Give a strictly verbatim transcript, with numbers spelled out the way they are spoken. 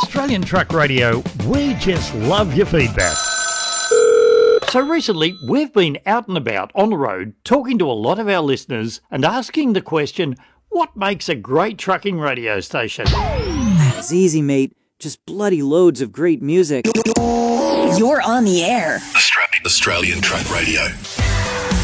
Australian Truck Radio, we just love your feedback. So recently, we've been out and about on the road talking to a lot of our listeners and asking the question, what makes a great trucking radio station? That is easy, mate. Just bloody loads of great music. You're on the air. Australian Truck Radio.